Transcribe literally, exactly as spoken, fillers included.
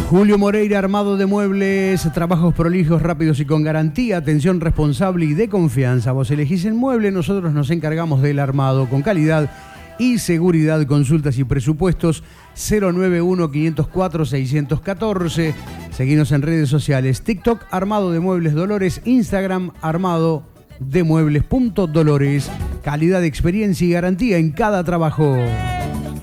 Julio Moreira, armado de muebles, trabajos prolijos, rápidos y con garantía, atención responsable y de confianza. Vos elegís el mueble, nosotros nos encargamos del armado con calidad y seguridad. Consultas y presupuestos cero nueve uno, quinientos cuatro, seiscientos catorce. Seguinos en redes sociales, TikTok, Armado de Muebles Dolores, Instagram, armado de muebles punto dolores. Calidad, experiencia y garantía en cada trabajo.